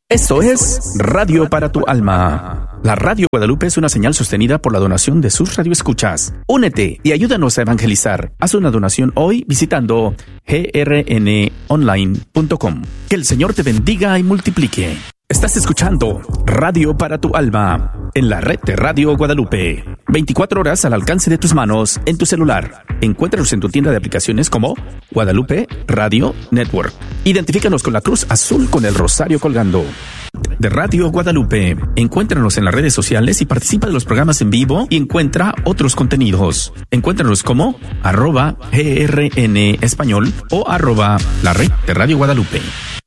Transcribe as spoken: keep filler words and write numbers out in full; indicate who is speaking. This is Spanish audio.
Speaker 1: Esto es Radio para tu Alma. La Radio Guadalupe es una señal sostenida por la donación de sus radioescuchas. Únete y ayúdanos a evangelizar. Haz una donación hoy visitando g r n online punto com. Que el Señor te bendiga y multiplique. Estás escuchando Radio para tu Alma en la red de Radio Guadalupe. veinticuatro horas al alcance de tus manos en tu celular. Encuéntranos en tu tienda de aplicaciones como Guadalupe Radio Network. Identifícanos con la cruz azul con el rosario colgando. De Radio Guadalupe. Encuéntranos en las redes sociales y participa de los programas en vivo y encuentra otros contenidos. Encuéntranos como arroba grn español o arroba la red de Radio Guadalupe.